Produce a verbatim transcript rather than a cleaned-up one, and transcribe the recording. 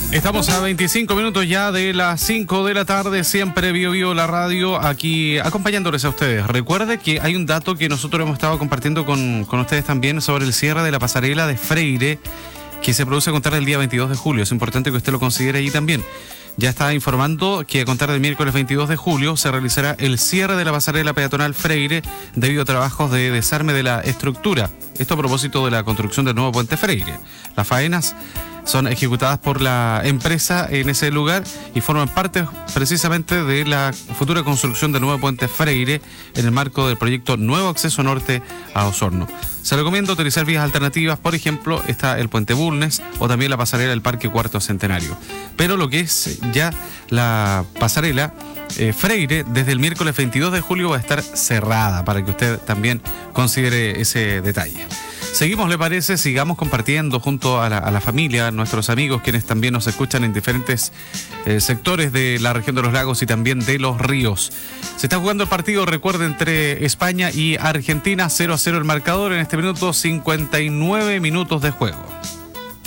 Estamos a veinticinco minutos ya de las cinco de la tarde, siempre Bio Bio la radio, aquí acompañándoles a ustedes. Recuerde que hay un dato que nosotros hemos estado compartiendo con, con ustedes también sobre el cierre de la pasarela de Freire, que se produce a contar del día veintidós de julio. Es importante que usted lo considere ahí también. Ya está informando que a contar del miércoles veintidós de julio se realizará el cierre de la pasarela peatonal Freire debido a trabajos de desarme de la estructura. Esto a propósito de la construcción del nuevo puente Freire. Las faenas son ejecutadas por la empresa en ese lugar y forman parte precisamente de la futura construcción del nuevo puente Freire en el marco del proyecto Nuevo Acceso Norte a Osorno. Se recomienda utilizar vías alternativas, por ejemplo, está el puente Bulnes o también la pasarela del Parque Cuarto Centenario. Pero lo que es ya la pasarela eh, Freire, desde el miércoles veintidós de julio va a estar cerrada, para que usted también considere ese detalle. Seguimos, ¿le parece? Sigamos compartiendo junto a la, a la familia, nuestros amigos, quienes también nos escuchan en diferentes eh, sectores de la región de los lagos y también de los ríos. Se está jugando el partido, recuerde, entre España y Argentina, cero a cero el marcador en este minuto, cincuenta y nueve minutos de juego.